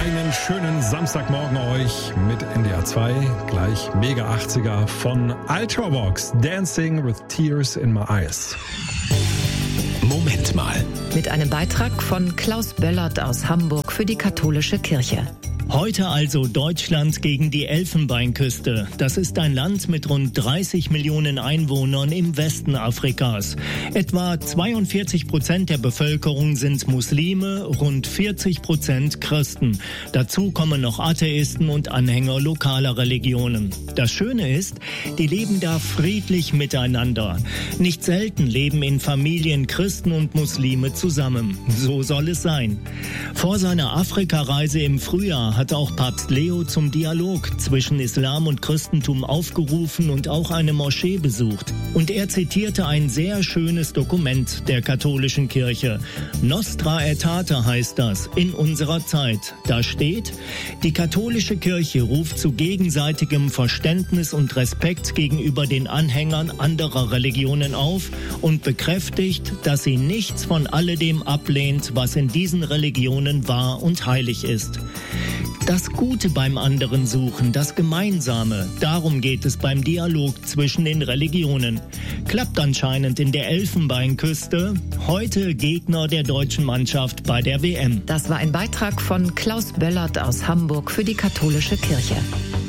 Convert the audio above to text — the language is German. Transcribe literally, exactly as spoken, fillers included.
Einen schönen Samstagmorgen euch mit N D R zwei, gleich Mega achtziger von Ultravox, Dancing with Tears in My Eyes. Moment mal. Mit einem Beitrag von Klaus Böllert aus Hamburg für die katholische Kirche. Heute also Deutschland gegen die Elfenbeinküste. Das ist ein Land mit rund dreißig Millionen Einwohnern im Westen Afrikas. Etwa zweiundvierzig Prozent der Bevölkerung sind Muslime, rund vierzig Prozent Christen. Dazu kommen noch Atheisten und Anhänger lokaler Religionen. Das Schöne ist, die leben da friedlich miteinander. Nicht selten leben in Familien Christen und Muslime zusammen. So soll es sein. Vor seiner Afrikareise im Frühjahr hat auch Papst Leo zum Dialog zwischen Islam und Christentum aufgerufen und auch eine Moschee besucht. Und er zitierte ein sehr schönes Dokument der katholischen Kirche. Nostra Aetate heißt das, in unserer Zeit. Da steht, die katholische Kirche ruft zu gegenseitigem Verständnis und Respekt gegenüber den Anhängern anderer Religionen auf und bekräftigt, dass sie nichts von alledem ablehnt, was in diesen Religionen wahr und heilig ist. Das Gute beim anderen suchen, das Gemeinsame, darum geht es beim Dialog zwischen den Religionen. Klappt anscheinend in der Elfenbeinküste, heute Gegner der deutschen Mannschaft bei der W M. Das war ein Beitrag von Klaus Böllert aus Hamburg für die katholische Kirche.